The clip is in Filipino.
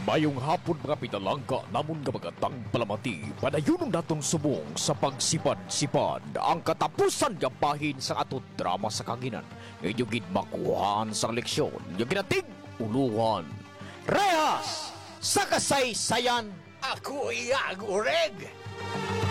Mayong hapon mga pinalangka namon nga magatang palamati padayunon natong subong sa pagsipad-sipad ang katapusan nga bahin sa ato drama sa kanginan. Inyo gid makuhaan sa leksyon, yung ginatig uluhan. Rehas sa kasaysayan. Ako iyag ureg.